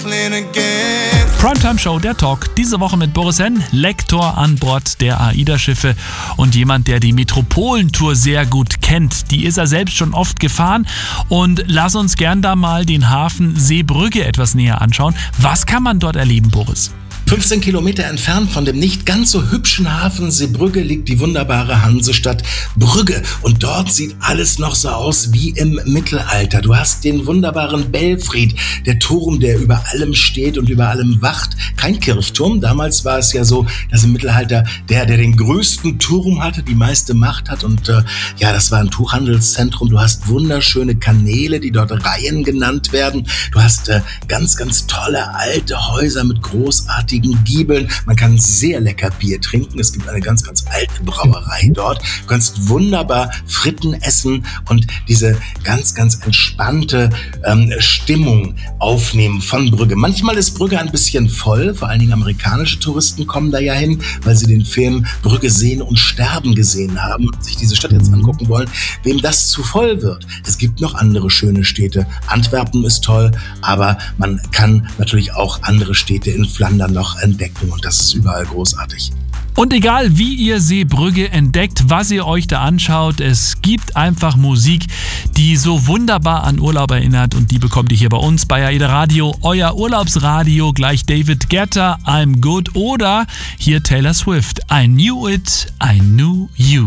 Primetime Show, der Talk. Diese Woche mit Boris Henn, Lektor an Bord der AIDA-Schiffe und jemand, der die Metropolentour sehr gut kennt. Die ist er selbst schon oft gefahren und lass uns gern da mal den Hafen Seebrügge etwas näher anschauen. Was kann man dort erleben, Boris? 15 Kilometer entfernt von dem nicht ganz so hübschen Hafen Seebrügge liegt die wunderbare Hansestadt Brügge. Und dort sieht alles noch so aus wie im Mittelalter. Du hast den wunderbaren Belfried, der Turm, der über allem steht und über allem wacht. Kein Kirchturm. Damals war es ja so, dass im Mittelalter der den größten Turm hatte, die meiste Macht hat. Und das war ein Tuchhandelszentrum. Du hast wunderschöne Kanäle, die dort Reihen genannt werden. Du hast ganz, ganz tolle alte Häuser mit großartigen Giebeln. Man kann sehr lecker Bier trinken. Es gibt eine ganz, ganz alte Brauerei dort. Du kannst wunderbar Fritten essen und diese ganz, ganz entspannte Stimmung aufnehmen von Brügge. Manchmal ist Brügge ein bisschen voll. Vor allen Dingen amerikanische Touristen kommen da ja hin, weil sie den Film Brügge sehen und sterben gesehen haben und sich diese Stadt jetzt angucken wollen. Wem das zu voll wird, es gibt noch andere schöne Städte. Antwerpen ist toll, aber man kann natürlich auch andere Städte in Flandern noch entdecken und das ist überall großartig. Und egal, wie ihr Seebrügge entdeckt, was ihr euch da anschaut, es gibt einfach Musik, die so wunderbar an Urlaub erinnert und die bekommt ihr hier bei uns bei AIDA Radio, euer Urlaubsradio, gleich David Guetta, I'm Good oder hier Taylor Swift, I Knew It, I Knew You.